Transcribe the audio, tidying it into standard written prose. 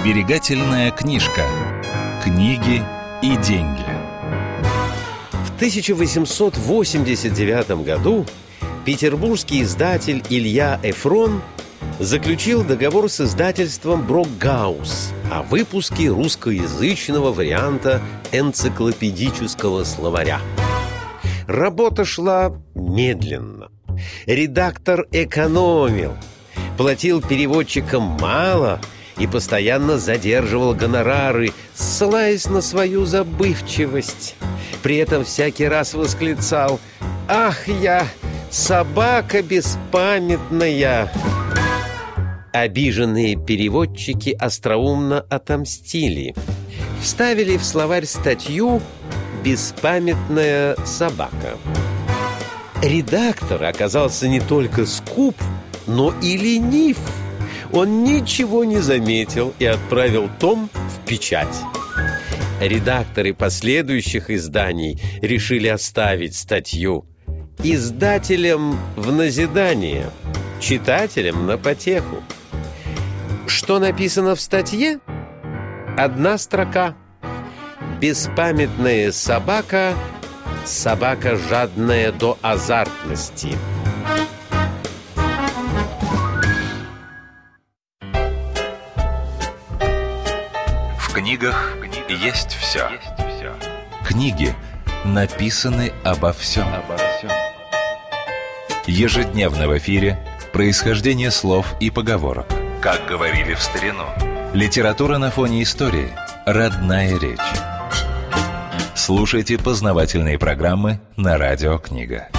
Сберегательная книжка. Книги и деньги. В 1889 году петербургский издатель Илья Эфрон заключил договор с издательством Брокгаус о выпуске русскоязычного варианта энциклопедического словаря. Работа шла медленно. Редактор экономил, платил переводчикам мало и постоянно задерживал гонорары, ссылаясь на свою забывчивость. При этом всякий раз восклицал: «Ах, я собака беспамятная!» Обиженные переводчики остроумно отомстили. Вставили в словарь статью «Беспамятная собака». Редактор оказался не только скуп, но и ленив. Он ничего не заметил и отправил том в печать. Редакторы последующих изданий решили оставить статью. Издателям в назидание, читателям на потеху. Что написано в статье? Одна строка: «Беспамятная собака, собака жадная до азартности». В книгах есть все. Книги написаны обо всем. Ежедневно в эфире происхождение слов и поговорок. Как говорили в старину. Литература на фоне истории. Родная речь. Слушайте познавательные программы на Радио Книга.